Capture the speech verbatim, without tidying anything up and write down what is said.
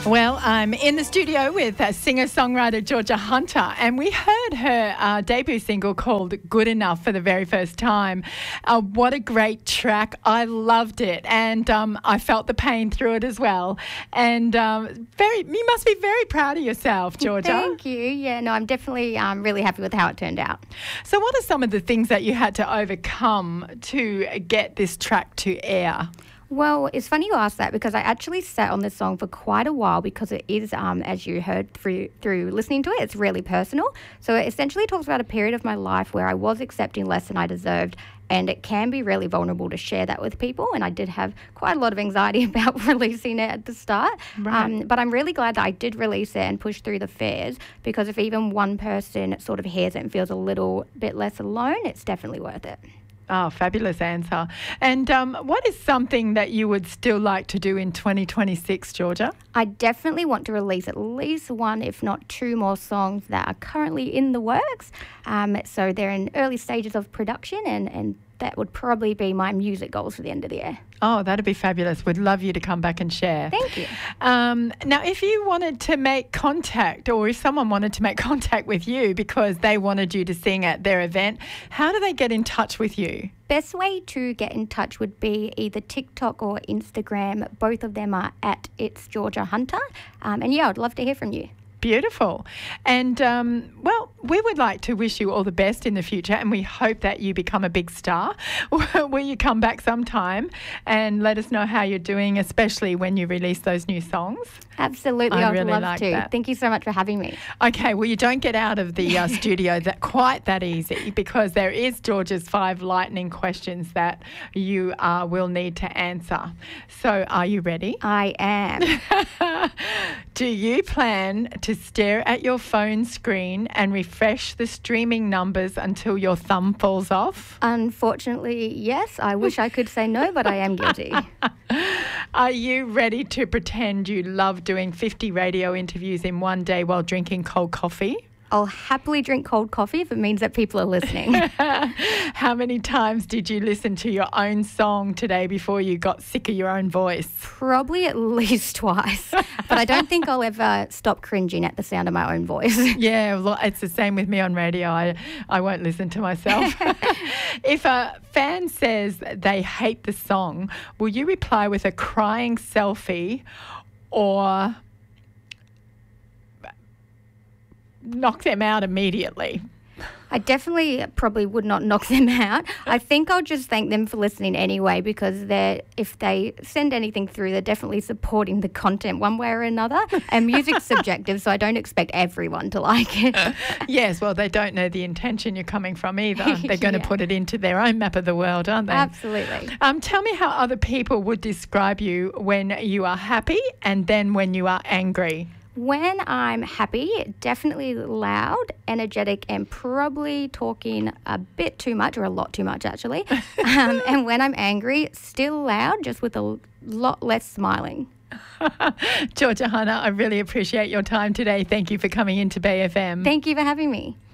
Well, I'm in the studio with uh, singer-songwriter Georgia Hunter, and we heard her uh, debut single called Good Enough for the very first time. Uh, what a great track. I loved it, and um, I felt the pain through it as well. And um, very, you must be very proud of yourself, Georgia. Thank you. Yeah, no, I'm definitely um, really happy with how it turned out. So what are some of the things that you had to overcome to get this track to air? Well, it's funny you ask that because I actually sat on this song for quite a while because it is, um, as you heard through through listening to it, it's really personal. So it essentially talks about a period of my life where I was accepting less than I deserved, and it can be really vulnerable to share that with people. And I did have quite a lot of anxiety about releasing it at the start. Right. Um, but I'm really glad that I did release it and push through the fears, because if even one person sort of hears it and feels a little bit less alone, it's definitely worth it. Oh, fabulous answer. And um, what is something that you would still like to do in twenty twenty-six, Georgia? I definitely want to release at least one, if not two more songs that are currently in the works. Um, so they're in early stages of production, and, and that would probably be my music goals for the end of the year. Oh, that'd be fabulous. We'd love you to come back and share. Thank you. Um, now, if you wanted to make contact, or if someone wanted to make contact with you because they wanted you to sing at their event, how do they get in touch with you? Best way to get in touch would be either TikTok or Instagram. Both of them are at It's Georgia Hunter. Um, and yeah, I'd love to hear from you. Beautiful. And, um, well, we would like to wish you all the best in the future, and we hope that you become a big star. Will you come back sometime and let us know how you're doing, especially when you release those new songs? Absolutely. I I'd really love like to. that. Thank you so much for having me. Okay, well, you don't get out of the uh, studio that quite that easy, because there is Georgia's five lightning questions that you uh, will need to answer. So are you ready? I am. Do you plan to stare at your phone screen and refresh the streaming numbers until your thumb falls off? Unfortunately, yes. I wish I could say no, but I am guilty. Are you ready to pretend you love doing fifty radio interviews in one day while drinking cold coffee? I'll happily drink cold coffee if it means that people are listening. How many times did you listen to your own song today before you got sick of your own voice? Probably at least twice. But I don't think I'll ever stop cringing at the sound of my own voice. Yeah, well, it's the same with me on radio. I, I won't listen to myself. If a fan says they hate the song, will you reply with a crying selfie or knock them out immediately? I definitely probably would not knock them out. I think I'll just thank them for listening anyway, because they're, if they send anything through, they're definitely supporting the content one way or another. And music's subjective, so I don't expect everyone to like it. Yes, well, they don't know the intention you're coming from either. They're going to Yeah. put it into their own map of the world, aren't they? Absolutely. Um, tell me how other people would describe you when you are happy and then when you are angry. When I'm happy, definitely loud, energetic, and probably talking a bit too much, or a lot too much actually. Um, and when I'm angry, still loud, just with a lot less smiling. Georgia Hunter, I really appreciate your time today. Thank you for coming into B F M. Thank you for having me.